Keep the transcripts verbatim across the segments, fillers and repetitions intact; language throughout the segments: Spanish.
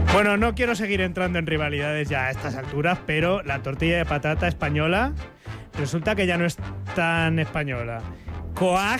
Bueno, no quiero seguir entrando en rivalidades ya a estas alturas, pero la tortilla de patata española resulta que ya no es tan española. COAG,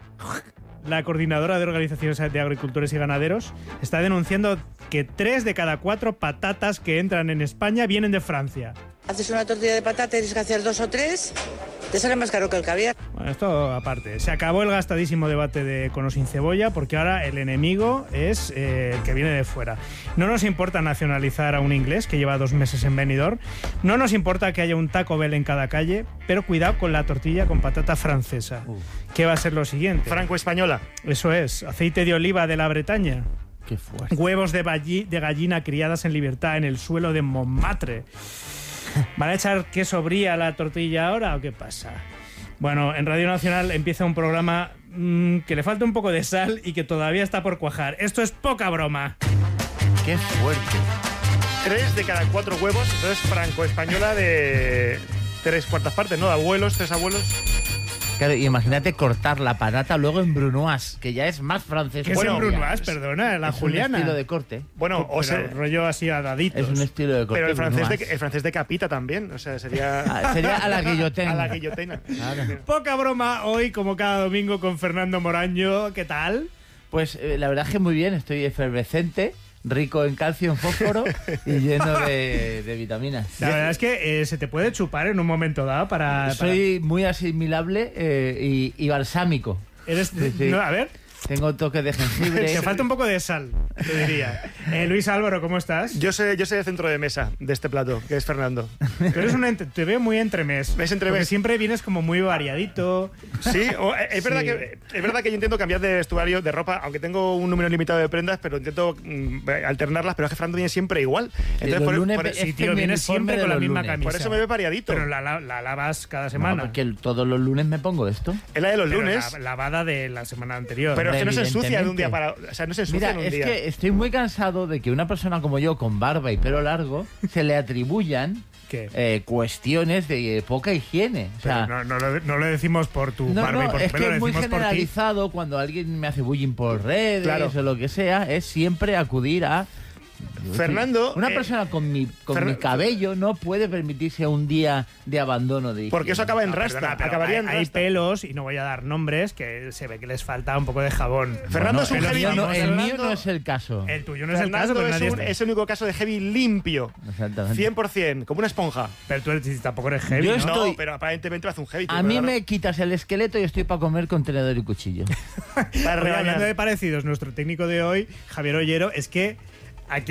la coordinadora de organizaciones de agricultores y ganaderos, está denunciando que tres de cada cuatro patatas que entran en España vienen de Francia. Haces una tortilla de patata, tienes que hacer dos o tres, te sale más caro que el caviar. Bueno, esto aparte. Se acabó el gastadísimo debate de con o sin cebolla, porque ahora el enemigo es eh, el que viene de fuera. No nos importa nacionalizar a un inglés que lleva dos meses en Benidorm. No nos importa que haya un Taco Bell en cada calle, pero cuidado con la tortilla con patata francesa. Uh. ¿Qué va a ser lo siguiente? Franco-española. Eso es. Aceite de oliva de la Bretaña. Qué fuerte. Huevos de, de gallina criadas en libertad en el suelo de Montmartre. ¿Van a echar queso brie a la tortilla ahora o qué pasa? Bueno, en Radio Nacional empieza un programa mmm, que le falta un poco de sal y que todavía está por cuajar. Esto es poca broma. ¡Qué fuerte! Tres de cada cuatro huevos, entonces franco-española de tres cuartas partes, ¿no? Abuelos, tres abuelos. Claro, imagínate cortar la patata luego en brunoise, que ya es más francés. ¿Qué bueno, es en brunoise? Perdona, la es juliana. Es un estilo de corte. Bueno, o sea, rollo así a daditos. Es un estilo de corte. Pero el francés, de, el francés decapita también, o sea, sería... Ah, sería a la guillotina. A la guillotina. Claro. Poca broma hoy, como cada domingo, con Fernando Moraño. ¿Qué tal? Pues eh, la verdad es que muy bien, estoy efervescente. Rico en calcio, en fósforo y lleno de, de vitaminas. La verdad es que eh, se te puede chupar en un momento dado para... Soy para... muy asimilable eh, y, y balsámico. Eres... Sí, sí. No, a ver... Tengo toque de jengibre. Te falta un poco de sal, te diría. Eh, Luis Álvaro, ¿cómo estás? Yo soy, yo soy el centro de mesa de este plato, que es Fernando. Tú eres un entre, te veo muy entremés. ¿Ves entremés? Porque siempre vienes como muy variadito. Sí, o, es, verdad sí. Que, es verdad que yo intento cambiar de vestuario, de ropa, aunque tengo un número limitado de prendas, pero intento mm, alternarlas, pero es que Fernando viene siempre igual. Entonces, por, lunes, por, sí, tío, vienes siempre con la misma lunes. camisa. Por eso me ve variadito. Pero la, la, la lavas cada semana. No, porque todos los lunes me pongo esto. Es la de los pero lunes. La, lavada de la semana anterior. Pero es que no se ensucia de un día para... O sea, no se ensucia Mira, en un es día. que estoy muy cansado de que una persona como yo, con barba y pelo largo, se le atribuyan ¿Qué? Eh, cuestiones de poca higiene. O sea, no, no, lo, no lo decimos por tu no, barba no, y por tu es pelo, que lo es muy decimos por ti. generalizado cuando alguien me hace bullying por redes Claro. o lo que sea, es siempre acudir a... Fernando... Una eh, persona con, mi, con Fernan- mi cabello no puede permitirse un día de abandono de higiene. Porque eso acaba en No, rasta. perdona, pero acabaría hay, en hay rasta. pelos, y no voy a dar nombres, que se ve que les falta un poco de jabón. Fernando Bueno, es un el heavy... mío no, el Fernando- mío no es el caso. El tuyo no es el Fernando caso, pero es, nadie un- está. es el único caso de heavy limpio. Exactamente. cien por ciento, como una esponja. Pero tú eres- tampoco eres heavy, Yo ¿no? estoy- No, pero aparentemente hace un heavy. A tío, mí pero me quitas el esqueleto y estoy para comer con tenedor y cuchillo. Para Oye, regañar. hablando de parecidos, nuestro técnico de hoy, Javier Ollero, es que aquí...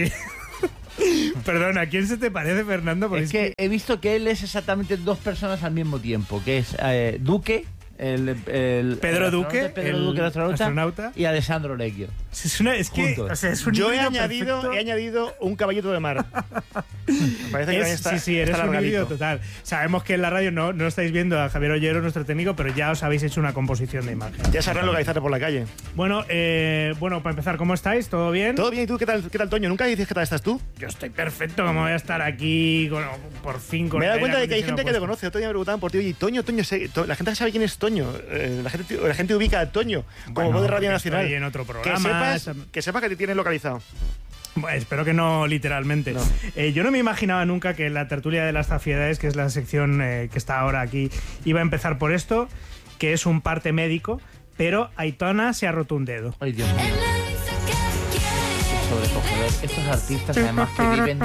Perdón, ¿a quién se te parece, Fernando? Porque Es que he visto que él es exactamente dos personas al mismo tiempo, que es eh, Duque, el, el Pedro el Duque, astronauta, Pedro el Duque, el astronauta, astronauta. y Alessandro Lecchio. Es, una, es que, Juntos. o sea, es un Yo he híbrido añadido, perfecto. he añadido un caballito de mar. Me parece que Es- también está, sí, sí, eres está un largadito. híbrido total. Sabemos que en la radio no, no estáis viendo a Javier Ollero, nuestro técnico, pero ya os habéis hecho una composición de imagen. Ya sabrán localizarte por la calle. Bueno, eh, bueno, para empezar, ¿cómo estáis? ¿Todo bien? ¿Todo bien? ¿Y tú qué tal, qué tal, Toño? ¿Nunca dices qué tal estás tú? Yo estoy perfecto, como voy a estar aquí con, por fin con Me he dado el cuenta de aire que hay gente que te acondicionado conoce. Otro día me preguntaban por ti, oye, Toño, Toño, sé- to- la gente sabe quién es Toño. Eh, la, gente, la gente ubica a Toño como Bueno, voz de Radio porque Nacional. estoy en otro que programa. sepas, que sepas que te tienes localizado. Bueno, espero que no literalmente. No. Eh, yo no me imaginaba nunca que la tertulia de las zafiedades, que es la sección eh, que está ahora aquí, iba a empezar por esto, que es un parte médico, pero Aitana se ha roto un dedo. Ay, Dios mío. Sobrecogedor. Estos artistas, además, que viven...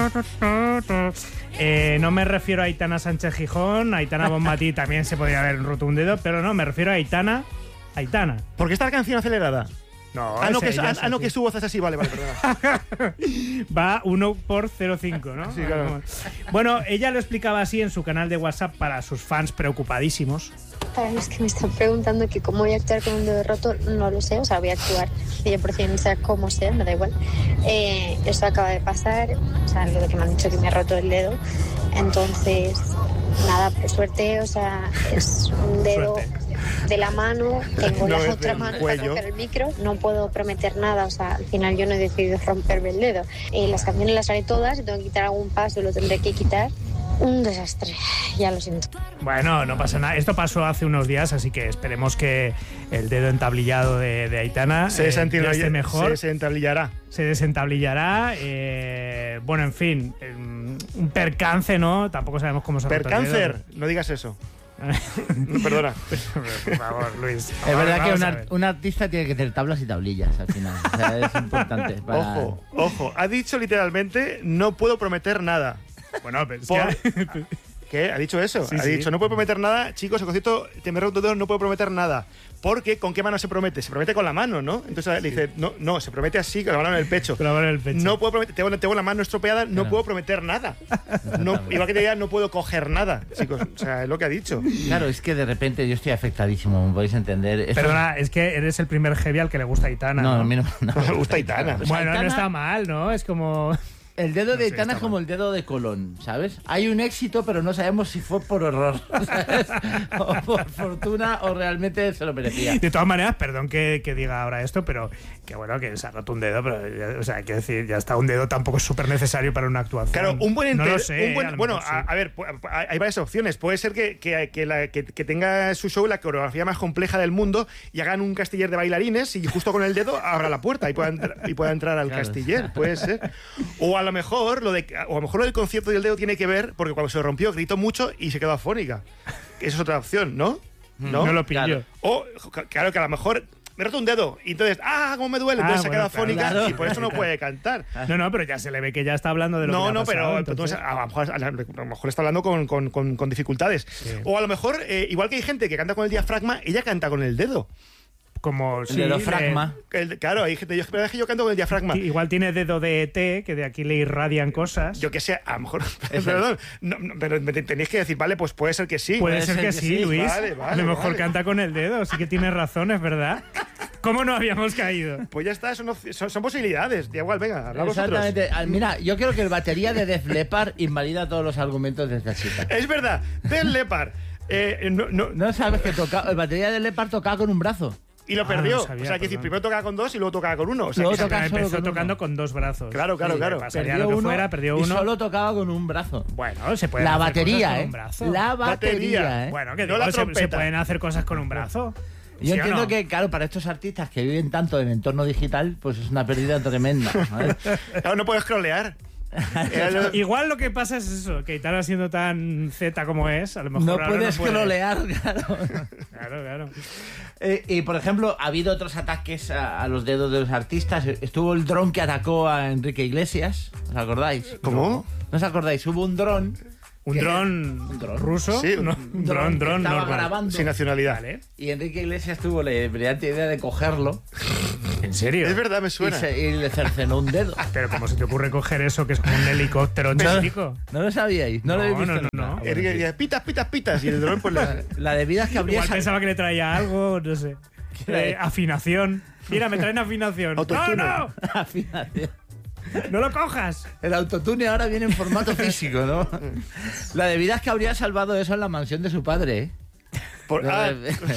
Eh, no me refiero a Aitana Sánchez Gijón, Aitana Bonmatí también se podría haber roto un dedo, pero no, me refiero a Aitana. Aitana. ¿Por qué está la canción acelerada? No, Ah, no, esa que, ella ah, es ah, no, así. que su voz es así. Vale, vale, perdona. Va uno por cero coma cinco, ¿no? Sí, claro. Bueno, ella lo explicaba así en su canal de WhatsApp para sus fans preocupadísimos. Para los que me están preguntando que cómo voy a actuar con un dedo roto, no lo sé, o sea, voy a actuar cien por ciento, sea como sea, me da igual. Eh, esto acaba de pasar, o sea, lo de que me han dicho que me ha roto el dedo, entonces, nada, por suerte, o sea, es un dedo Suerte. de la mano, tengo No la es otra del mano cuello. para coger el micro, no puedo prometer nada, o sea, al final yo no he decidido romperme el dedo. Eh, las canciones las haré todas, si tengo que quitar algún paso lo tendré que quitar, Un desastre, ya lo siento. Bueno, no pasa nada. Esto pasó hace unos días, así que esperemos que el dedo entablillado de, de Aitana Se, eh, ya esté mejor. se, se entablillará. Se desentablillará. Eh, bueno, en fin, eh, un percance, ¿no? Tampoco sabemos cómo se ha roto el Percáncer, dedo. no digas eso. No, perdona. Por favor, Luis. Es verdad que Vamos un, a ar- ver. un artista tiene que tener tablas y tablillas al final. O sea, es importante. Para... Ojo, ojo. Ha dicho literalmente, no puedo prometer nada. Bueno, pero es Por- que- ¿Qué? ¿Ha dicho eso? Sí, ha sí. dicho, no puedo prometer nada. Chicos, el concierto te me roto dedo, no puedo prometer nada. Porque, ¿con qué mano se promete? Se promete con la mano, ¿no? Entonces le dice, no, no, se promete así, con la mano en el pecho. Con la mano en el pecho. No puedo prometer, tengo, tengo la mano estropeada, no Claro. puedo prometer nada. No, igual que te diga, no puedo coger nada, chicos. O sea, es lo que ha dicho. Claro, es que de repente yo estoy afectadísimo, me podéis entender. Esto- Perdona, es que eres el primer heavy al que le gusta Aitana. No, ¿no? a mí no, no. Me gusta Aitana. Pues Bueno, Aitana- no está mal, ¿no? Es como... El dedo No de sé, Aitana está es como mal. el dedo de Colón, ¿sabes? Hay un éxito, pero no sabemos si fue por error, ¿sabes? O por fortuna o realmente se lo merecía. De todas maneras, perdón que, que diga ahora esto, pero que bueno, que se ha roto un dedo, pero ya- o sea, hay que decir, ya está, un dedo tampoco es súper necesario para una actuación. Claro, un buen No ente- lo sé, un buen- a lo bueno, mejor a, sí. a ver, pu- hay varias opciones. Puede ser que, que, que la- que- que tenga su show la coreografía más compleja del mundo y hagan un castiller de bailarines y justo con el dedo abra la puerta y pueda, entrar- y pueda entrar al Claro. castiller. Puede ser. O a lo mejor lo de, o a lo mejor lo del concierto del dedo tiene que ver porque cuando se rompió gritó mucho y se quedó afónica. Esa es otra opción, ¿no? ¿No? No lo pillo. Claro. O, claro, que a lo mejor me he roto un dedo y entonces, ¡ah, cómo me duele! Ah, Entonces se bueno, queda afónica claro. y por eso no puede cantar. No, no, pero ya se le ve que ya está hablando de lo que No, le ha no, pasado, pero entonces- entonces, a, lo mejor, a lo mejor está hablando con, con- con- con dificultades. O a lo mejor, eh, igual que hay gente que canta con el diafragma, ella canta con el dedo. como El sí, dedofragma. El- claro, hay gente, yo, pero es que yo canto con el diafragma. le- igual tiene dedo de E T, que de aquí le irradian cosas. Yo que sé, a lo mejor. Perdón, no, no, pero me te- tenéis que decir, vale, pues puede ser que sí. Puede ser que sí, Luis. Vale, vale, a lo mejor vale. canta con el dedo, sí que tienes razones, ¿verdad? ¿Cómo no habíamos caído? Pues ya está, son, op- son, son posibilidades. Da igual, venga, hablad vosotros. Exactamente. Ah, Mira, yo creo que el batería de Def Leppard invalida todos los argumentos de esta chica. Es verdad, Del Leppard. eh, no, no, No sabes que toca, el batería de Leppard tocaba con un brazo. y lo Ah, perdió. no sabía, o sea, que decir, perdón. primero tocaba con dos y luego tocaba con uno. O sea, Luego que- toca solo empezó con uno. tocando con dos brazos. Claro, claro, Sí, claro. le pasaría Perdió lo que uno fuera, perdió y uno. solo tocaba con un brazo. Bueno, se puede La hacer batería, cosas con ¿eh? un brazo. La batería, Batería. ¿eh? Bueno, que No digo, la se- se, trompeta. pueden hacer cosas con un brazo. Yo ¿Sí o entiendo no? que, claro, para estos artistas que viven tanto en entorno digital, pues es una pérdida tremenda. ¿sabes? Claro, no puedes scrollear. Era lo- Igual lo que pasa es eso, que Aitana siendo tan Z como es, a lo mejor No ahora puedes puede. scrollear, claro. Claro, claro. Eh, y por ejemplo, ha habido otros ataques a, a los dedos de los artistas. Estuvo el dron que atacó a Enrique Iglesias. ¿Os acordáis? ¿Cómo? ¿No os acordáis? Hubo un dron. ¿Un que- dron, ¿Un dron? ruso? Sí, No, un un dron, que dron, estaba normal. grabando. Sin nacionalidad. Vale. Y Enrique Iglesias tuvo la brillante idea de cogerlo ¿En serio? Es verdad, me y, suena. se- y le cercenó un dedo. Pero ¿cómo se te ocurre coger eso que es como un helicóptero chico? ¿No lo sabíais? No, lo habéis No, visto no, no, nunca? no. Ah, bueno, Enrique sí. decía, pitas, pitas, pitas. Y el dron, pues le. La de vidas que habría Igual sal- pensaba que le traía algo, no sé. Eh, afinación. Mira, me traen afinación. ¡No, Autotune. no! afinación. ¡No lo cojas! El autotune ahora viene en formato físico, ¿no? La de vidas que habría salvado eso en la mansión de su padre, ¿eh? Por- ah,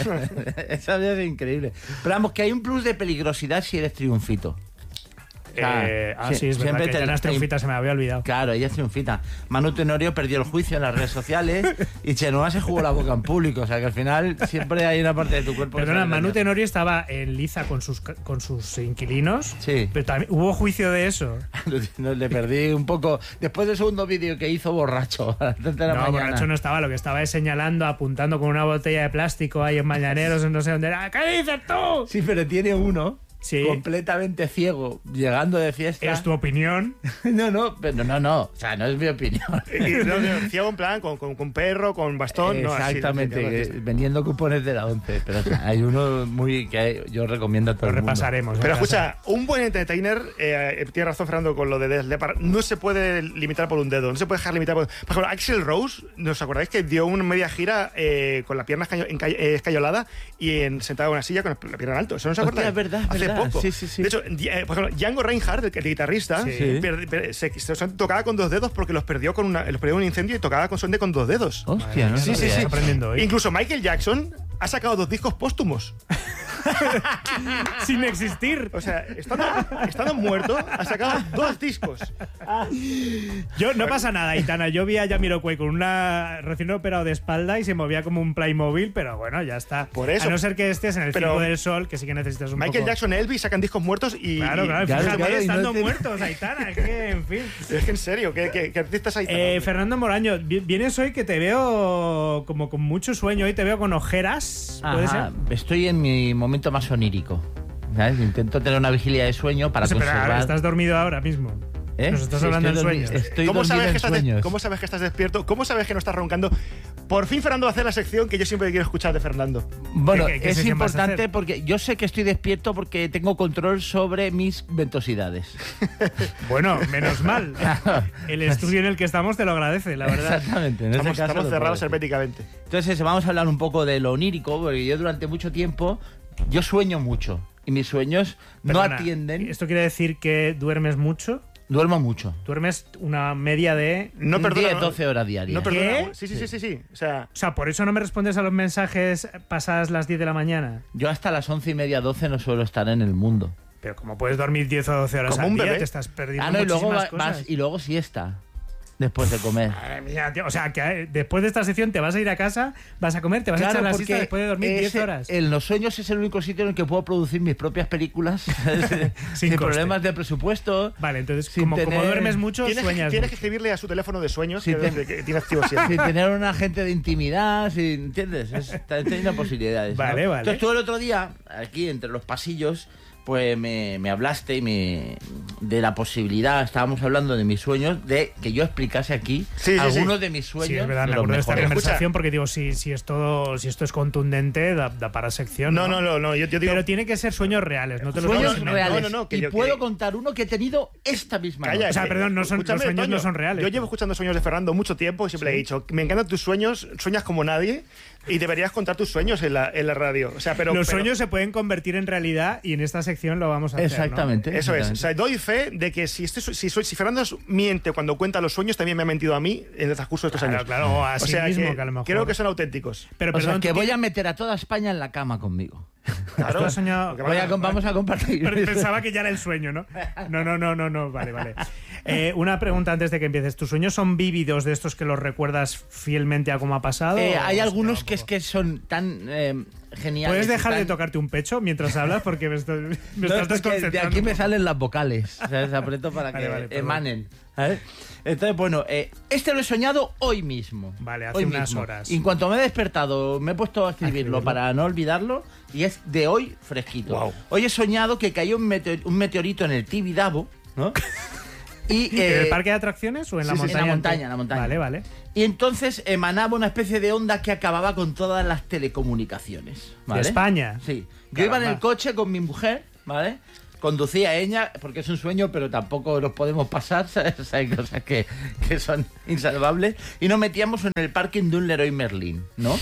Eso habría sido increíble. Pero vamos, que hay un plus de peligrosidad si eres triunfito. sea, Eh, ah, sí, sí, es verdad siempre que te- Aitana es triunfita, se me había olvidado. Claro, ella es triunfita. Manu Tenorio perdió el juicio en las redes sociales y Chenoa se jugó la boca en público. O sea que al final siempre hay una parte de tu cuerpo. que Perdona, se Manu engaña. Tenorio estaba en liza con sus, ca- con sus inquilinos. Sí. Pero también hubo juicio de eso. No, le perdí un poco. Después del segundo vídeo que hizo borracho a las tres de la No, mañana. borracho no estaba. Lo que estaba es señalando, apuntando con una botella de plástico ahí en Mañaneros, en no sé dónde era. ¿Qué dices tú? Sí, pero tiene uno Sí. completamente ciego, llegando de fiesta. Es tu opinión. No, no, pero no, no. O sea, no es mi opinión. Y, no, no, ciego en plan, con, con, con perro, con bastón. no, así, Exactamente, no, que- no, no. vendiendo cupones de la once. Pero o sea, hay uno muy que yo recomiendo a todo Lo el mundo. repasaremos. Pero en casa. escucha, un buen entertainer, eh, tiene razón Fernando con lo de Def Leppard, no se puede limitar por un dedo, no se puede dejar limitar por... Por ejemplo, Axl Rose, ¿nos acordáis que dio una media gira eh, con la pierna escaño- enca- eh, escayolada y en, sentado en una silla con la pierna en alto? ¿Eso no se Hostia, acuerda? es verdad, es Hace verdad. poco. Sí, sí, sí. De hecho, eh, por ejemplo, Django Reinhardt, el, el guitarrista, Sí. per- per- se, se- se tocaba con dos dedos porque los perdió con una, los perdió en un incendio y tocaba con sonde con dos dedos. Hostia, no Sí, sí, sabía. sí. Aprendiendo hoy. Incluso Michael Jackson ha sacado dos discos póstumos. Sin existir. O sea, estando, estando muerto, ha sacado dos discos. Yo, no pasa nada, Aitana. Yo vi a Jamiroquai con una recién operado de espalda y se movía como un Playmobil, pero bueno, ya está. Por eso. A no ser que estés en el Pero Circo del Sol, que sí que necesitas un Michael poco... Jackson, Elvis sacan discos muertos y... Claro, claro, y- claro, fíjate, claro, y no estando te- muertos, Aitana, es que, en fin. Es que en serio, ¿qué, qué, qué artistas hay? Eh, Fernando Moraño, vi- vienes hoy que te veo como con mucho sueño, hoy te veo con ojeras, ¿puede Ajá, ser? estoy en mi momento más onírico. ¿Sabes? Intento tener una vigilia de sueño para O sea, pero conservar... ¿estás dormido ahora mismo? ¿Eh? Nos estás Sí, hablando en estoy dormi- sueños. Estoy ¿Cómo dormido sabes, que en estás de- sueños. ¿Cómo sabes que estás despierto? ¿Cómo sabes que no estás roncando? Por fin Fernando va a hacer la sección que yo siempre quiero escuchar de Fernando. Bueno, ¿Qué- qué es sección vas a importante hacer? porque yo sé que estoy despierto porque tengo control sobre mis ventosidades. Bueno, menos mal. El estudio en el que estamos te lo agradece, la verdad. Exactamente. En ese Estamos, caso estamos lo cerrados puedo decir. herméticamente. Entonces vamos a hablar un poco de lo onírico, porque yo durante mucho tiempo, yo sueño mucho. Y mis sueños no Perdona, atienden. ¿Esto quiere decir que duermes mucho? Duermo mucho. Duermes una media de... No, perdona. diez, no- doce horas diarias. No, perdona. ¿Qué? Sí, sí, sí, sí, sí. O sea, O sea, por eso no me respondes a los mensajes pasadas las diez de la mañana. Yo hasta las once y media, doce no suelo estar en el mundo. Pero como puedes dormir diez o doce horas Como al un día, bebé. te estás perdiendo Ah, no, y luego muchísimas va- vas cosas. y luego siesta. Después de comer. Madre mía, tío. O sea, que eh, después de esta sección te vas a ir a casa, vas a comer, te vas a echar la siesta después de dormir diez ese- horas. En los sueños es el único sitio en el que puedo producir mis propias películas sin, Sin coste. problemas de presupuesto. Vale, entonces, sin como, como tener- duermes mucho, tienes, sueñas tienes que mucho. escribirle a su teléfono de sueños Sí, que, te- que tiene activo siempre. Sin tener un agente de intimidad, sin, ¿entiendes? Es- Está teniendo posibilidades. ¿no? Vale, vale. Entonces tú el otro día, aquí entre los pasillos, pues me, me hablaste y me, de la posibilidad, estábamos hablando de mis sueños, de que yo explicase aquí Sí, sí, algunos sí. de mis sueños. Sí, es verdad, de me los acuerdo de esta mejores. conversación porque digo, si, si, esto, si esto es contundente, da, da para sección. No, no, no, no. Yo, yo digo. Pero tiene que ser sueños reales, no te lo Sueños puedes inventar. reales. No, no, no, que y yo- puedo que- contar uno que he tenido esta misma Calla, noche. O sea, que- perdón, no son- los escúchame, sueños no Toño, son reales. Yo llevo escuchando sueños de Fernando mucho tiempo y siempre le he dicho, me encantan tus sueños, sueñas como nadie y deberías contar tus sueños en la, en la radio. O sea, pero Los pero- sueños se pueden convertir en realidad y en esta sección lo vamos a hacer. ¿no? Exactamente. Eso es. exactamente. O sea, doy fe de que si, este, si, soy- si Fernando miente cuando cuenta los sueños, también me ha mentido a mí en el transcurso de estos Claro, años. claro, o a o sí sea, mismo, que que a lo mejor. creo que son auténticos. Pero O sea, perdón, que ¿tú voy qué- a meter a toda España en la cama conmigo. Claro. ¿Tú has soñado? Porque Voy a, van a- vamos a compartir. Pero pensaba que ya era el sueño, ¿no? No, no, no, no, no. Vale, vale. Eh, una pregunta antes de que empieces. ¿Tus sueños son vívidos de estos que los recuerdas fielmente a cómo ha pasado? Eh, o hay se te algunos va un que es poco? que son tan eh, geniales. ¿Puedes y dejar de tan- tocarte un pecho mientras hablas? Porque me, estoy, me No, estás es que desconcentrando. de aquí me salen las vocales. O sea, se aprieto para Vale, que vale, perdón. emanen. ¿sabes? Entonces, bueno, eh, este lo he soñado hoy mismo. Vale, hace Hoy unas mismo. horas. Y en cuanto me he despertado, me he puesto a escribirlo escribirlo. para no olvidarlo. Y es de hoy fresquito. Guau. Hoy he soñado que cayó un, meteor- un meteorito en el Tibidabo, ¿no? Y, ¿En eh, el parque de atracciones o en la sí, sí, en la montaña? montaña, en la montaña. Vale, vale. y entonces emanaba una especie de onda que acababa con todas las telecomunicaciones. ¿vale? ¿De España? Sí. Yo iba en el Caramba. coche con mi mujer, ¿vale? Conducía ella, porque es un sueño, pero tampoco nos podemos pasar, ¿sabes? O sea, hay cosas que, que son insalvables. Y nos metíamos en el parking de un Leroy Merlin, ¿no?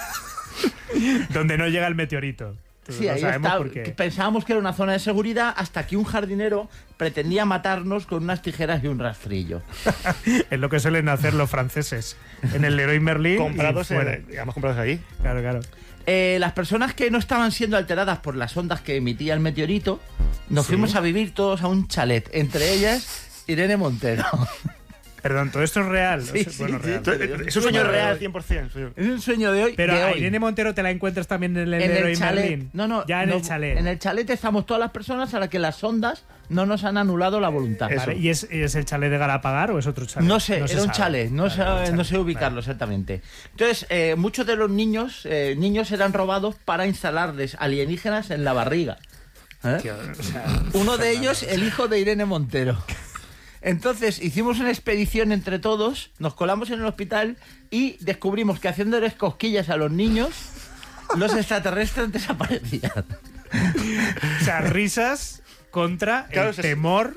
Donde no llega el meteorito. Sí, Lo ahí sabemos está. porque- que Pensábamos que era una zona de seguridad hasta que un jardinero pretendía matarnos con unas tijeras y un rastrillo. Es lo que suelen hacer los franceses. En el Leroy Merlin. y Comprados, fuera. en, digamos, comprados ahí. Claro, claro. Eh, las personas que no estaban siendo alteradas por las ondas que emitía el meteorito, nos Sí. fuimos a vivir todos a un chalet, entre ellas Irene Montero. Perdón, todo esto es real. O sea, Sí, sí, bueno, sí. real. Entonces, Es un sueño real, cien por ciento. sueño. Es un sueño de hoy. Pero de a hoy. Irene Montero te la encuentras también en el en Leroy el chalet. Merlin. No, no, Ya en no, el chalet. En el chalet estamos todas las personas a las que las ondas no nos han anulado la voluntad. Eso. Vale, ¿y es, es el chalet de Galapagar o es otro chalet? No sé, se era un sabe. chalet, no, Vale, sé, un chalet. no sé ubicarlo Vale. exactamente. Entonces, eh, muchos de los niños, eh, niños eran robados para instalarles alienígenas en la barriga. ¿Eh? Tío, o sea, Uno de ellos, el hijo de Irene Montero. Entonces hicimos una expedición entre todos, nos colamos en el hospital y descubrimos que haciéndoles cosquillas a los niños, los extraterrestres desaparecían. o sea, risas contra Claro, el se- temor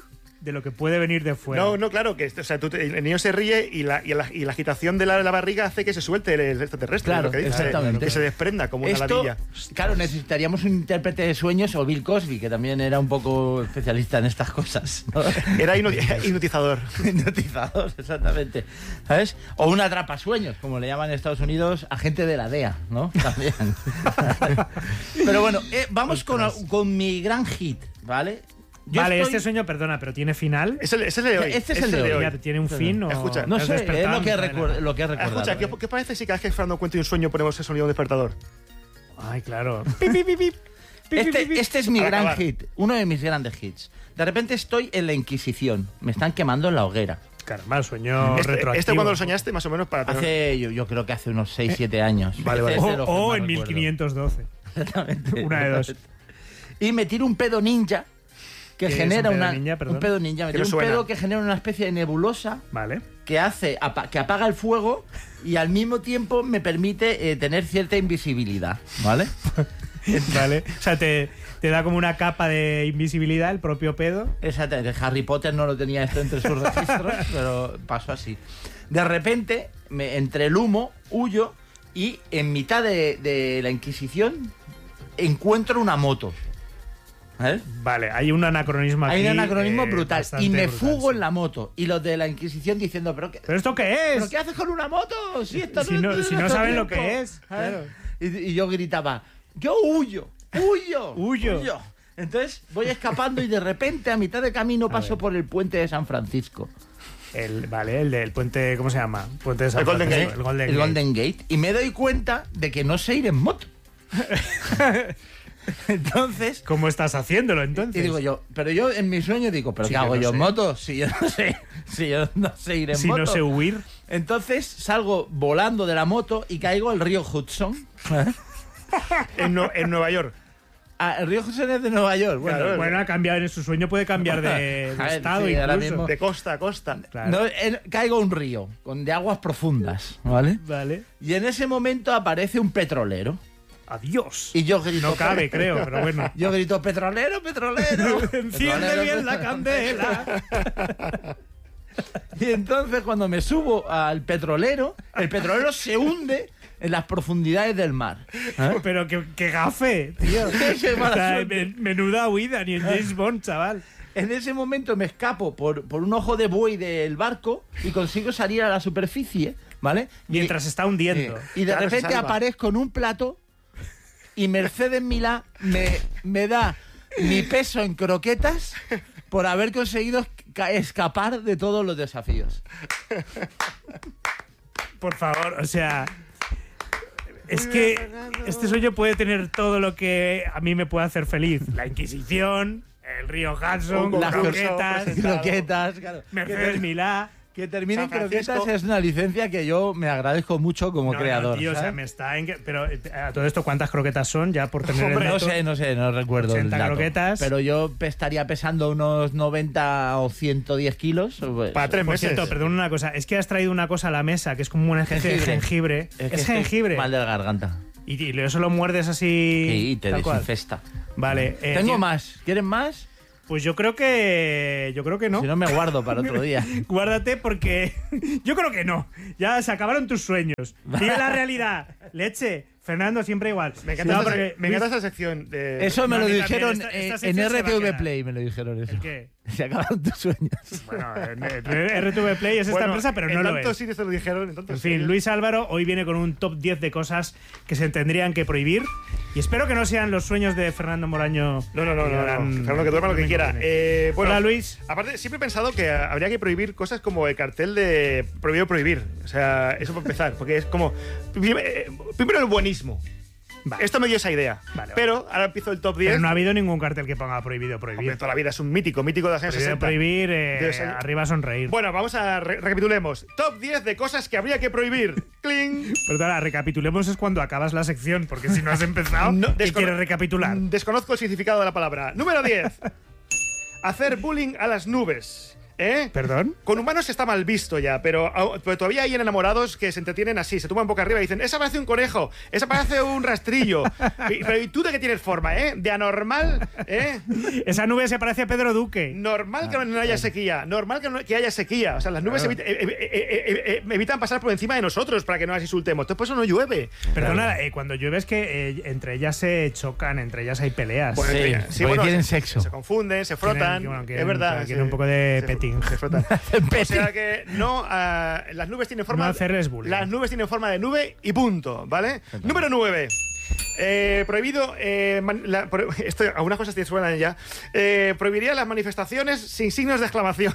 de lo que puede venir de fuera. No, no, claro, que o sea, tú te- el niño se ríe y la, y la, y la agitación de la, de la barriga hace que se suelte el, el extraterrestre. Claro, es lo que dice, exactamente. que se desprenda como una Esto, ladilla. claro, necesitaríamos un intérprete de sueños o Bill Cosby, que también era un poco especialista en estas cosas, ¿no? Era hipno- hipnotizador. Hipnotizador, exactamente. ¿Sabes? O un atrapasueños, como le llaman en Estados Unidos, agente de la D E A, ¿no? También. Pero bueno, eh, vamos con, con mi gran hit, ¿vale? Yo vale, estoy- este sueño, perdona, pero ¿tiene final? Es el, es el de hoy. Este es el de hoy. Ya, ¿tiene un fin o...? Escucha, No has sé, es despertado lo que, en mitad de recuer- la- lo que he recordado. Escucha, ¿qué, ¿qué parece si cada vez que Fernando cuenta un sueño ponemos ese sonido de despertador? Ay, claro. Pip, pip, pip, pip. Pip, pip, Este, pip. este es mi Para gran acabar. hit, uno de mis grandes hits. De repente estoy en la Inquisición, me están quemando en la hoguera. Caramba, sueño Este, retroactivo. este cuando lo soñaste, más o menos para tener... Hace, yo, yo creo que hace unos seis siete años. Vale, vale. Este O, es de los que o más en recuerdo. mil quinientos doce. Exactamente. Una de dos. Y me tiro un pedo ninja que ¿Qué es genera un pedo una ninja, perdón? un pedo ninja, me ¿Qué tiro me un suena? pedo que genera una especie de nebulosa Vale. que hace apa- que apaga el fuego y al mismo tiempo me permite eh, tener cierta invisibilidad, ¿vale? Vale. O sea, te, te da como una capa de invisibilidad el propio pedo. Exactamente. Harry Potter no lo tenía esto entre sus registros, pero pasó así. De repente, me, entre el humo, huyo y en mitad de, de la Inquisición encuentro una moto. ¿Vale? Vale, hay un anacronismo aquí. Hay un anacronismo eh, brutal. bastante Y me brutal, fugo sí. en la moto. Y los de la Inquisición diciendo, ¿pero qué, ¿Pero esto qué es? ¿pero qué haces con una moto? Si, esto Si no- es si no nuestro saben lo tiempo". que es, ¿Sabes? claro. Y, y yo gritaba, yo huyo, huyo, Huyo. Entonces voy escapando y de repente a mitad de camino paso ver. por el puente de San Francisco. El, vale, el del puente, ¿cómo se llama? Puente de San El Golden Francisco, Gate. El Golden el Gate. Golden Gate. Y me doy cuenta de que no sé ir en moto. Entonces, ¿Cómo estás haciéndolo entonces? y digo yo, pero yo en mi sueño digo, ¿pero Sí, qué que hago no yo sé. en moto? Si yo no sé, si yo no sé ir en si moto. no sé huir. Entonces salgo volando de la moto y caigo al río Hudson. En, Nue- en Nueva York. Ah, el río Hudson es de Nueva York. Bueno, Claro, Bueno, ha cambiado en su sueño, puede cambiar de, de A ver, estado sí, ahora incluso. mismo. De costa a costa. Claro. no, en- caigo a un río con de aguas profundas, ¿vale? Vale. Y en ese momento aparece un petrolero. Adiós. Y yo grito. No cabe, creo, pero bueno. Yo grito, petrolero, petrolero. Enciende Petrolero, bien la candela. Y entonces cuando me subo al petrolero, el petrolero se hunde en las profundidades del mar. Pero que, que gafe, tío. Qué O mala sea, suerte. men- menuda huida, ni en James Bond, chaval. En ese momento me escapo por, por un ojo de buey del barco y consigo salir a la superficie, ¿vale? Mientras se está hundiendo. Y de Claro, se repente salva. aparezco en un plato y Mercedes Milá me, me da mi peso en croquetas por haber conseguido esca- escapar de todos los desafíos. Por favor, o sea... Es que este sueño puede tener todo lo que a mí me puede hacer feliz. La Inquisición, el río Hudson, Un las concurso croquetas, presentado. Croquetas, claro. Mercedes Milá... Que termine en San Francisco. croquetas es una licencia que yo me agradezco mucho como No, creador. no, tío, o sea, ¿sabes? me está en... Pero eh, a todo esto, ¿cuántas croquetas son? Ya por tener Hombre, el No dato. sé, no sé, no recuerdo el ochenta dato. croquetas. Pero yo pe- estaría pesando unos noventa o ciento diez kilos. pues, Para tres Por meses. cierto, perdón una cosa. Es que has traído una cosa a la mesa que es como una especie de Jengibre. jengibre. que Es estoy jengibre. Mal de la garganta. Y, y eso lo muerdes así. Sí, y te tal cual. desinfesta. Vale. eh, Tengo tien- más. ¿Quieren más? Pues yo creo que. Yo creo que no. Si no, me guardo para otro día. Guárdate porque. Yo creo que no. Ya se acabaron tus sueños. Vive la realidad. Leche. Fernando, siempre igual. Me encanta, No, esta, porque me Luis- encanta esta sección. De... Eso me No, lo a mí dijeron también, esta- esta eh, en sección se va a R T V quedar. Play, me lo dijeron eso. ¿El qué? Se acabaron tus sueños. Bueno, en- en R T V Play es esta Bueno, empresa, pero en no lo tantos es. sitios te lo dijeron. En, tantos En fin, sitios. Luis Álvaro hoy viene con un top diez de cosas que se tendrían que prohibir. Y espero que no sean los sueños de Fernando Moraño. No, no, no, que no, no. harán- Fernando, que duerma lo que me quiera. conviene. Eh, bueno, Hola, Luis. Aparte, siempre he pensado que habría que prohibir cosas como el cartel de prohibido prohibir. O sea, eso para empezar, porque es como. eh, Primero el buenismo. Vale. Esto me dio esa idea. Vale, Pero ahora empiezo el top diez. Pero no ha habido ningún cartel que ponga prohibido Hombre, prohibir. toda la vida es un mítico, mítico de los años Prohibido sesenta. prohibir, eh, De los años- arriba sonreír. Bueno, vamos a re- recapitulemos. Top diez de cosas que habría que prohibir. ¡Cling! Perdona, recapitulemos es cuando acabas la sección, porque si no has empezado, No, ¿qué descono- quieres recapitular? Mm, Desconozco el significado de la palabra. Número diez. Hacer bullying a las nubes. ¿Eh? ¿Perdón? Con humanos está mal visto ya, pero, pero todavía hay enamorados que se entretienen así, se toman boca arriba y dicen, esa parece un conejo, esa parece un rastrillo. Y, pero ¿y tú de qué tienes forma, eh? De anormal, ¿eh? Esa nube se parece a Pedro Duque. Normal que no haya sequía, normal que, no, que haya sequía. O sea, las nubes Claro. evit- eh, eh, eh, eh, eh, evitan pasar por encima de nosotros para que no las insultemos. Entonces por eso no llueve. Perdona, eh, cuando llueve es que eh, entre ellas se chocan, entre ellas hay peleas. Bueno, Sí, entre- porque tienen se, sexo. se confunden, se frotan. Quieren- bueno, es quieren- verdad. quieren sí. un poco de Se- petting. Se frotan. o Petting. sea que no, ah, las nubes tienen forma. No hacerles bullying. Las nubes tienen forma de nube y punto, ¿vale? Número nueve. Eh, prohibido, eh, man- la- pro- esto, algunas cosas te suenan ya. Eh, prohibiría las manifestaciones sin signos de exclamación.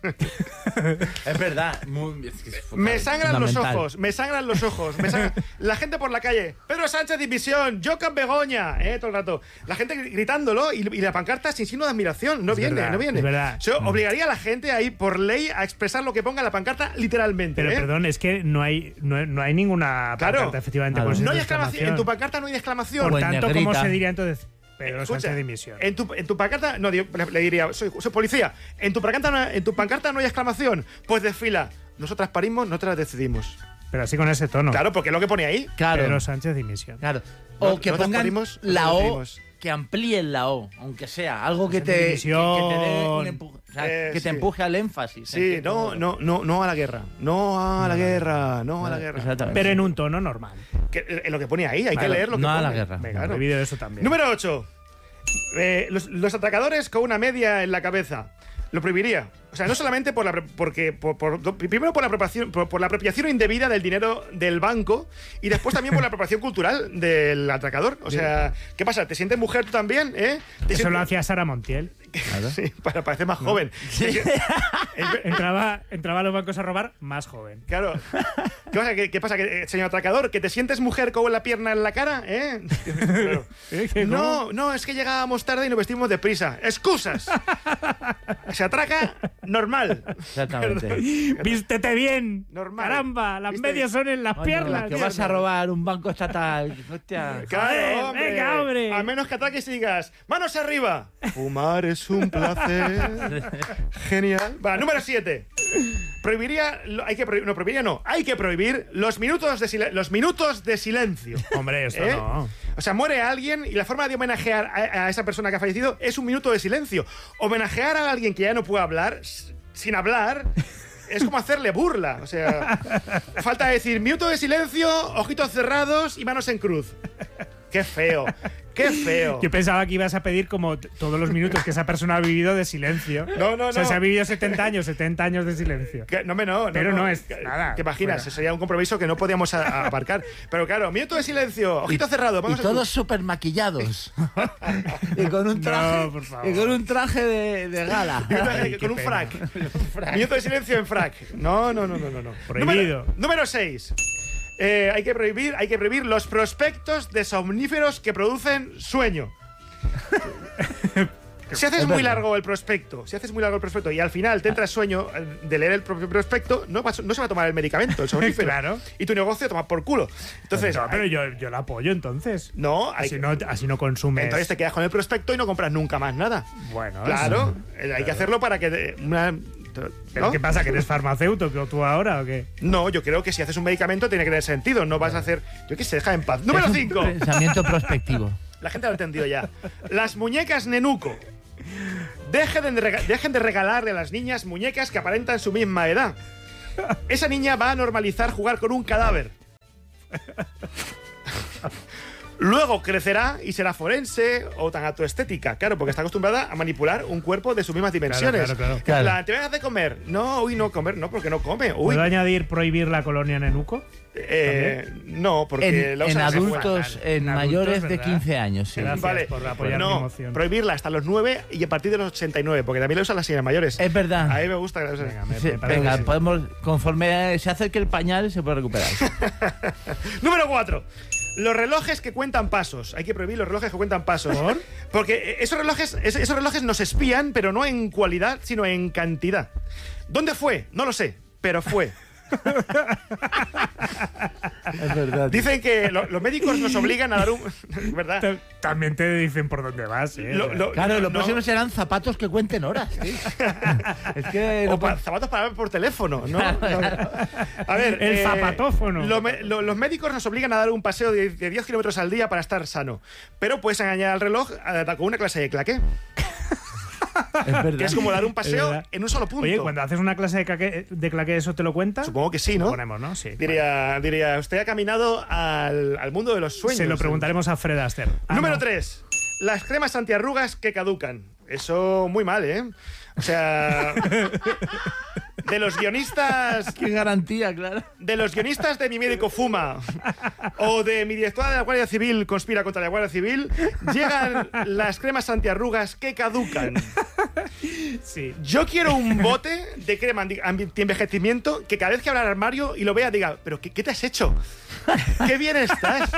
Es verdad. Muy, es que es Me sangran los fundamental. ojos, me sangran los ojos. me sangran- La gente por la calle. Pedro Sánchez Dimisión, Jocan Begoña, eh, todo el rato. La gente gritándolo y, y la pancarta sin signo de admiración. No Es viene, verdad, no viene. es verdad. Yo obligaría a la gente ahí por ley a expresar lo que ponga la pancarta literalmente. Pero ¿eh? perdón, es que no hay, no, no hay ninguna Claro. pancarta, efectivamente. Claro. con signos No hay de exclamación. En tu pancarta no hay exclamación. Por O en tanto, ¿cómo negrita. se diría entonces? Pedro Escucha, Sánchez dimisión. En tu, en tu pancarta, no, digo, le, le diría, soy, soy policía, en tu, pancarta, no- en tu pancarta no hay exclamación, pues desfila, nosotras parimos, nosotras decidimos. Pero así con ese tono. Claro, porque es lo que pone ahí. Claro. Pedro Sánchez dimisión. Claro. O No- que nosotros pongan parimos, la nosotros O, decidimos. que amplíen la O, aunque sea algo que Pues te, que, que división. te dé un empuje, o sea, Eh, que sí. te empuje al énfasis. Sí, ¿eh? no, no, no, no a la guerra, no a la guerra, no a la guerra. Exactamente. Pero en un tono normal. Que, eh, lo que pone ahí, hay Claro, que leer lo que no a pone. la guerra. Venga, Claro. prohibido eso también. Número ocho. Eh, los, los atracadores con una media en la cabeza. Lo prohibiría. O sea, no solamente por la pre- porque por, por- primero por la apropiación por, por la apropiación indebida del dinero del banco y después también por la apropiación cultural del atracador. O sea, ¿qué pasa? ¿Te sientes mujer tú también? ¿Eh? ¿Te Eso sientes- lo hacía Sara Montiel. Claro. Sí, para parecer más joven. Entraba, entraba a los bancos a robar más joven. Claro. ¿Qué pasa? ¿Qué, qué pasa? ¿Que, eh, señor atracador, que te sientes mujer con la pierna en la cara? ¿Eh? Claro. ¿Eh? ¿Qué, cómo? No, no, es que llegábamos tarde y nos vestimos deprisa. ¡Excusas! Se atraca normal. Exactamente. ¡Vístete bien! Normal. ¡Caramba! Las Viste- medias son en las Coño, piernas. que vas a robar un banco estatal. Hostia. Claro, Joder, hombre. venga, hombre. A menos que atraques y digas, ¡manos arriba! Fumar es un placer. Genial. Va, número siete. Prohibiría, lo- hay que prohibir, no, prohibiría no, hay que prohibir los minutos de, silen- los minutos de silencio. Hombre, esto ¿Eh? no. O sea, muere alguien y la forma de homenajear a, a esa persona que ha fallecido es un minuto de silencio. Homenajear a alguien que ya no puede hablar, s- sin hablar, es como hacerle burla. O sea, falta decir minuto de silencio, ojitos cerrados y manos en cruz. Qué feo, qué feo. Yo pensaba que ibas a pedir como t- todos los minutos que esa persona ha vivido de silencio. No, no, O sea, no. se ha vivido setenta años, setenta años de silencio. Que- no, me no, Pero no es nada, ¿Te imaginas? fuera. Sería un compromiso que no podíamos a- a aparcar. Pero claro, minuto de silencio, ojito cerrado. Y Vamos a- todos súper maquillados. y con un traje, No, por favor. y con un traje de, de gala. Minuto de- Ay, qué con un pena. frac. Minuto de silencio en frac. No, no, no, no, no. no. Prohibido. Número seis. hay que prohibir, hay que prohibir los prospectos de somníferos que producen sueño. Si haces Es muy verdad. largo el prospecto, si haces muy largo el prospecto y al final te entras sueño eh, de leer el propio prospecto, no, vas- no se va a tomar el medicamento, el somnífero. Claro. Y tu negocio toma por culo. Entonces, No, pero hay- yo, yo la apoyo entonces. no, hay Así que- no, así no consumes. entonces te quedas con el prospecto y no compras nunca más nada. Bueno, Claro, eso- eh, hay que hacerlo para que... eh, una- ¿Pero ¿no? qué pasa? ¿Que eres farmacéutico tú ahora o qué? No, yo creo que si haces un medicamento tiene que tener sentido. No vas a hacer. Yo qué sé, deja en paz. Número Es un cinco. Pensamiento prospectivo. La gente lo ha entendido ya. Las muñecas Nenuco. Dejen de, rega- dejen de regalarle a las niñas muñecas que aparentan su misma edad. Esa niña va a normalizar jugar con un cadáver. Luego crecerá y será forense o tanatoestética, claro, porque está acostumbrada a manipular un cuerpo de sus mismas dimensiones. claro, claro. Claro. La, ¿te vas de comer? No, uy, no comer, no, porque no come. Uy, ¿Puedo añadir prohibir la colonia Nenuco? eh, no, porque En, la en usan de adultos, fuera. en, En adultos, mayores de ¿verdad? quince años, sí. Gracias Vale, por apoyar mi no, emoción. prohibirla hasta los nueve y a partir de los ochenta y nueve, porque también la usan las señoras mayores. Es verdad. A mí me gusta que la usen. Venga, me- Sí, me parece venga, que sí. podemos, conforme se acerque el pañal, se puede recuperar. Número cuatro. Los relojes que cuentan pasos. Hay que prohibir los relojes que cuentan pasos. ¿Por? Porque esos relojes, es- esos relojes nos espían, pero no en cualidad, sino en cantidad. ¿Dónde fue? No lo sé, pero fue. Es verdad. Dicen que lo- los médicos nos obligan a dar un... ¿Verdad? T- También te dicen por dónde vas, ¿eh? Lo- lo- Claro, lo no- próximo serán zapatos que cuenten horas. ¿sí? Es que O no pa- pa- zapatos para hablar por teléfono, ¿no? A ver, El zapatófono. lo me- lo- los médicos nos obligan a dar un paseo de, de diez kilómetros al día para estar sano. Pero puedes engañar al reloj eh, con una clase de claqué, es verdad. que es como dar un Es paseo verdad. en un solo punto. Oye, cuando haces una clase de claqué, de claqué ¿eso te lo cuenta? Supongo que sí, Lo ¿no? ponemos, ¿no? Sí. Diría, diría, usted ha caminado al, al mundo de los sueños. Se lo preguntaremos a Fred Astaire. Ah, Número no. tres. Las cremas antiarrugas que caducan. Eso muy mal, ¿eh? O sea, de los guionistas, Qué garantía, claro. de los guionistas de Mi médico fuma o de Mi directora de la Guardia Civil conspira contra la Guardia Civil, llegan las cremas antiarrugas que caducan. Sí. Yo quiero un bote de crema anti- anti-envejecimiento que cada vez que abra el armario y lo vea diga, pero ¿qué, qué te has hecho? ¡Qué bien estás!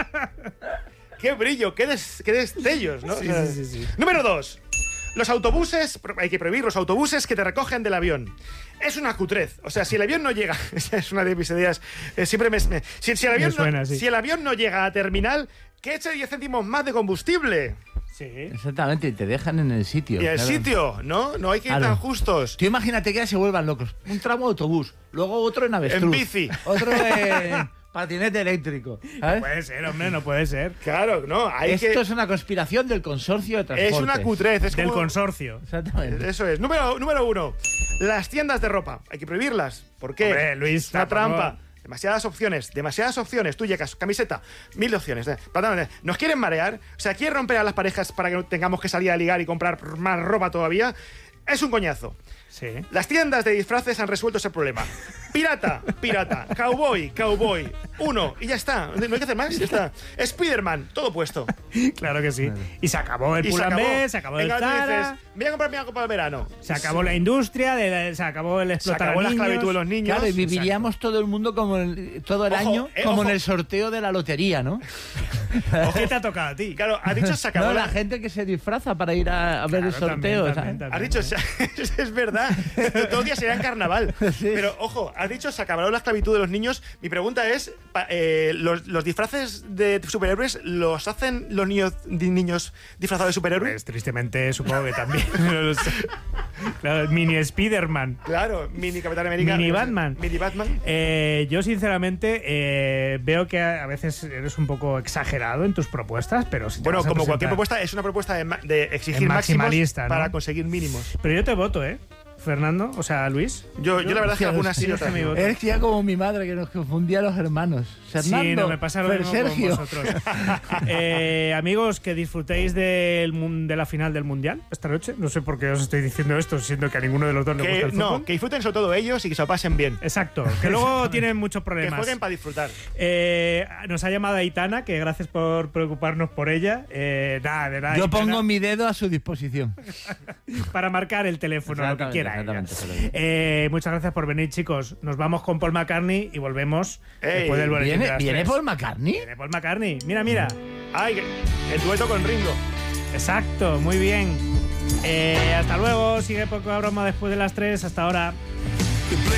¡Qué brillo! ¡Qué, des- qué destellos! ¿no? Sí, O sea, sí, sí, sí. Número dos. Los autobuses, pro- hay que prohibir los autobuses que te recogen del avión. Es una cutrez. O sea, si el avión no llega, esa es una de mis ideas, eh, siempre me... me- si, si el avión Me suena, no, sí. si el avión no llega a terminal, que eche diez céntimos más de combustible. Sí. Exactamente, y te dejan en el sitio. Y el claro. sitio, ¿no? No hay que ir Claro. tan justos. Tú imagínate que ya se vuelvan locos. Un tramo de autobús, luego otro en avestruz. En bici. Otro en patinete eléctrico. ¿sabes? Puede ser, hombre, no puede ser. Claro, no, hay Esto que... es una conspiración del consorcio de transporte. Es una cutrez. Es Del como- consorcio. Exactamente. Eso es. Número, número uno. Las tiendas de ropa. Hay que prohibirlas. ¿Por qué? Hombre, Luis, Es una tampoco- trampa. Demasiadas opciones, demasiadas opciones. Tú llegas, camiseta, mil opciones. eh. Pantalón, eh. ¿Nos quieren marear? O sea, ¿quieren romper a las parejas para que no tengamos que salir a ligar y comprar más ropa todavía? Es un coñazo. Sí. Las tiendas de disfraces han resuelto ese problema. Pirata, pirata. Cowboy, cowboy. Uno. Y ya está. No hay que hacer más. Ya está. Spiderman, todo puesto. Claro que sí. Y se acabó el Y se Pull&Bear, acabó. se acabó Venga, el tú Zara, dices, voy a comprarme algo para el verano. se acabó la industria, de- se acabó el Se explotar acabó a la niños. esclavitud de los niños. Claro, y viviríamos todo el mundo como el- todo el Ojo, año eh, como ojo. en el sorteo de la lotería, ¿no? ¿Qué te ha tocado a ti? Claro, ha dicho se acabó No, la... la gente que se disfraza para ir a, a ver el Claro, sorteo. también, ¿sabes? también, Has también. dicho, es verdad, todo el día sería en carnaval. Pero ojo, has dicho se acabará la esclavitud de los niños. Mi pregunta es, pa- eh, ¿los, los disfraces de superhéroes los hacen los niños, di- niños disfrazados de superhéroes? Pues tristemente supongo que también. No lo sé. Claro, mini Spiderman. Claro, mini Capitán América. Mini Batman. Mini Batman. Eh, yo sinceramente eh, veo que a a veces eres un poco exagerado en tus propuestas, pero si te Bueno, vas a como cualquier presentar- propuesta, es una propuesta de, ma- de exigir En máximos maximalista, ¿no? para conseguir mínimos. Pero yo te voto, ¿eh? Fernando, o sea, Luis. Yo, yo la verdad es que algunas sí, tienes otras que mi no. voto. Eres ya como mi madre que nos confundía a los hermanos. Fernando, Sí, no me pasa lo Fer mismo con Sergio. vosotros. Eh, amigos, que disfrutéis del mun- de la final del Mundial esta noche. No sé por qué os estoy diciendo esto, siendo que a ninguno de los dos le gusta Que, el fútbol. no, que disfruten sobre todo ellos y que se lo pasen bien. Exacto, que luego tienen muchos Que problemas. jueguen para disfrutar. Eh, nos ha llamado Aitana, que gracias por preocuparnos por ella. Eh, nada, de nada, Yo Aitana, pongo mi dedo a su disposición. para marcar el teléfono, lo que Exactamente, quiera. ella. exactamente, exactamente. Eh, muchas gracias por venir, chicos. Nos vamos con Paul McCartney y volvemos Ey, después del boletín de ¿Viene, las ¿viene tres. Paul McCartney? Viene Paul McCartney. Mira, mira. Ay, que- el dueto con Ringo. Exacto, muy bien. Eh, hasta luego. Sigue Poca Broma después de las tres. Hasta ahora.